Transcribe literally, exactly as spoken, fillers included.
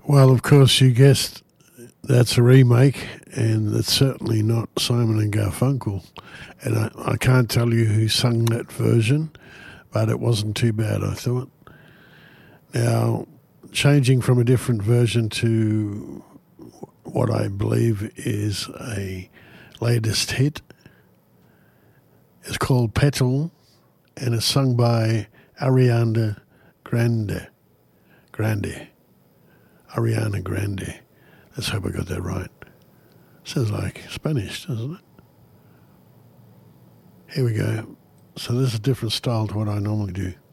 Well, of course, you guessed that's a remake, and it's certainly not Simon and Garfunkel. And I, I can't tell you who sung that version, but it wasn't too bad, I thought. Now, changing from a different version to what I believe is a latest hit, it's called Petal, and it's sung by Ariana Grande. Grande. Ariana Grande. Let's hope I got that right. Sounds like Spanish, doesn't it? Here we go. So this is a different style to what I normally do.